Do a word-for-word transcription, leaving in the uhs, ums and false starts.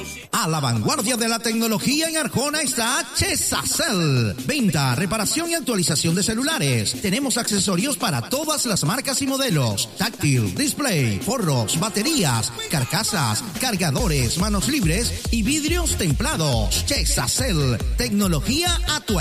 A la vanguardia de la tecnología en Arjona está Chesacel. Venta, reparación y actualización de celulares. Tenemos accesorios para todas las marcas y modelos. Táctil, display, forros, baterías, carcasas, cargadores, manos libres y vidrios templados. Chesacel, tecnología actual.